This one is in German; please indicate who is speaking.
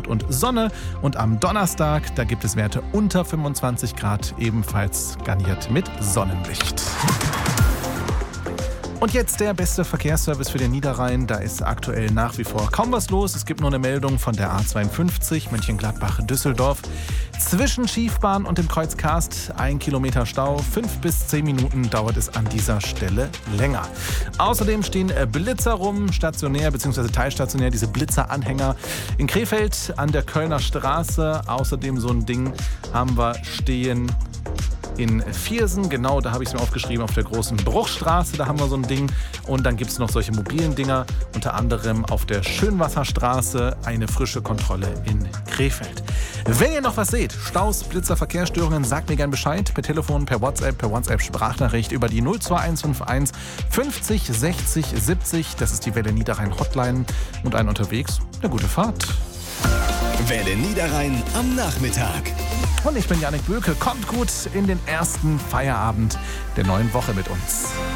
Speaker 1: Grad und Sonne. Und am Donnerstag, da gibt es Werte unter 25 Grad, ebenfalls garniert mit Sonnenlicht. Und jetzt der beste Verkehrsservice für den Niederrhein. Da ist aktuell nach wie vor kaum was los. Es gibt nur eine Meldung von der A52 Mönchengladbach-Düsseldorf. Zwischen Schiefbahn und dem Kreuz Karst 1 Kilometer Stau. 5 bis 10 Minuten dauert es an dieser Stelle länger. Außerdem stehen Blitzer rum, stationär bzw. teilstationär, diese Blitzeranhänger in Krefeld an der Kölner Straße. Außerdem so ein Ding haben wir stehen in Viersen, genau, da habe ich es mir aufgeschrieben, auf der großen Bruchstraße, da haben wir so ein Ding. Und dann gibt es noch solche mobilen Dinger, unter anderem auf der Schönwasserstraße eine frische Kontrolle in Krefeld. Wenn ihr noch was seht, Staus, Blitzer, Verkehrsstörungen, sagt mir gerne Bescheid, per Telefon, per WhatsApp Sprachnachricht über die 02151 50 60 70, das ist die Welle Niederrhein Hotline und einen unterwegs, eine gute Fahrt.
Speaker 2: Welle Niederrhein am Nachmittag.
Speaker 1: Und ich bin Jannik Böke. Kommt gut in den ersten Feierabend der neuen Woche mit uns.